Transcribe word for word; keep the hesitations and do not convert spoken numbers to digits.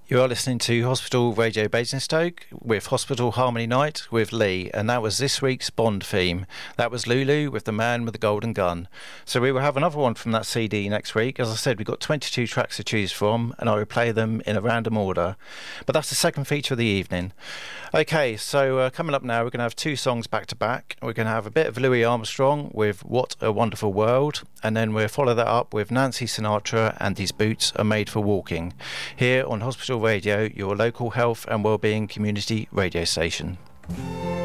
You are listening to Hospital Radio Basingstoke with Hospital Harmony Night with Lee, and that was this week's Bond theme. That was Lulu with The Man with the Golden Gun. So we will have another one from that C D next week. As I said, we've got twenty-two tracks to choose from, and I will play them in a random order. But that's the second feature of the evening. Okay, so uh, coming up now, we're going to have two songs back to back. We're going to have a bit of Louis Armstrong with What a Wonderful World, and then we'll follow that up with Nancy Sinatra and These Boots Are Made for Walking, here on Hospital Radio, your local health and wellbeing community radio station.